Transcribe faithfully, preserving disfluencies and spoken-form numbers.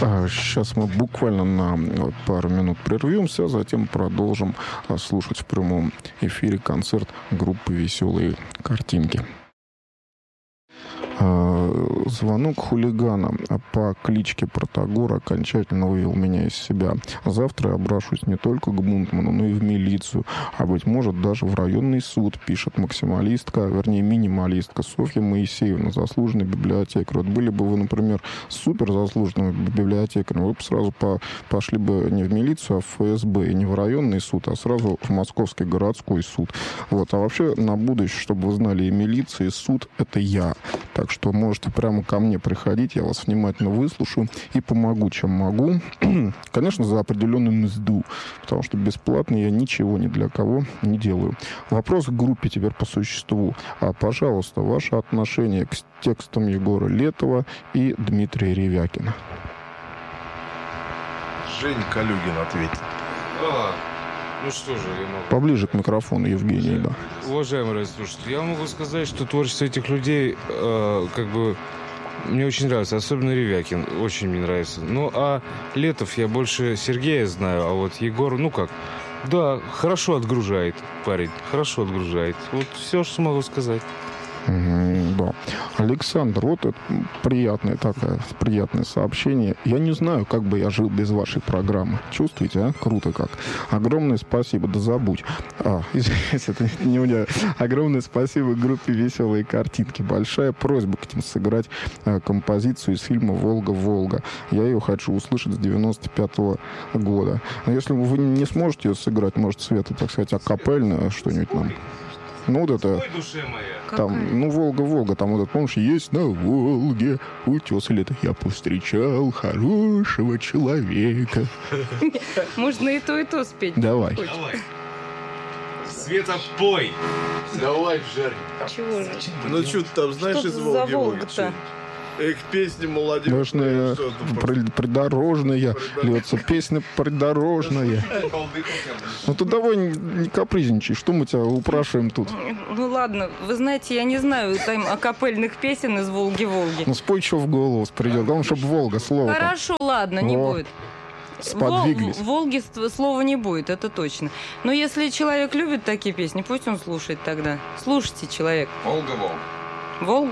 Сейчас мы буквально на пару минут прервемся, затем продолжим слушать в прямом эфире концерт группы «Веселые картинки». Звонок хулигана по кличке Протагор окончательно вывел меня из себя. Завтра я обращусь не только к Бунтману, но и в милицию, а, быть может, даже в районный суд, пишет максималистка, вернее, минималистка Софья Моисеевна, заслуженный библиотекарь. Вот были бы вы, например, супер заслуженными библиотекарем, вы бы сразу по, пошли бы не в милицию, а в эф эс бэ, и не в районный суд, а сразу в Московский городской суд. Вот. А вообще, на будущее, чтобы вы знали, и милиция, и суд — это я. Так что можете прямо ко мне приходить, я вас внимательно выслушаю и помогу, чем могу. Конечно, за определенную мзду, потому что бесплатно я ничего ни для кого не делаю. Вопрос к группе теперь по существу. А, пожалуйста, ваше отношение к текстам Егора Летова и Дмитрия Ревякина. Женя Калюгин ответит. А, ну что же, я могу... Поближе к микрофону, Евгений, да. Уважаемый радиослушатель, я могу сказать, что творчество этих людей, э, как бы, мне очень нравится, особенно Ревякин, очень мне нравится. Ну, а Летов я больше Сергея знаю, а вот Егор, ну как, да, хорошо отгружает парень, хорошо отгружает. Вот все, что могу сказать. Mm, да. Александр, вот это приятное, такое, приятное сообщение. Я не знаю, как бы я жил без вашей программы. Чувствуете, а? Круто как. Огромное спасибо, да забудь. А, извините, это не у меня. Огромное спасибо группе «Веселые картинки». Большая просьба к ним сыграть а, композицию из фильма «Волга-Волга». Я ее хочу услышать с девяносто пятого года. Но если вы не сможете ее сыграть, может, Света, так сказать, акапельно что-нибудь нам... Ну, вот это, там, ну, Волга-Волга, там вот это, помнишь, есть на Волге утес, или это я повстречал хорошего человека. Можно и то, и то спеть. Давай. Давай. Света, пой. Давай, жарь. Чего же? Ну, что ты там знаешь Что из за Волги-Волги? Волга-то? Эх, песни молодежные. Должная придорожная, льется песня придорожная. Ну ты давай не, не капризничай, что мы тебя упрашиваем тут? Ну ладно, вы знаете, я не знаю там акапельных песен из «Волги-Волги». Ну спой, что в голову придет, главное, чтобы Волга слово. Хорошо, ладно, не Во. будет. Сподвиглись. В Волге слова не будет, это точно. Но если человек любит такие песни, пусть он слушает тогда. Слушайте, человек. Волга-Волга. Волга.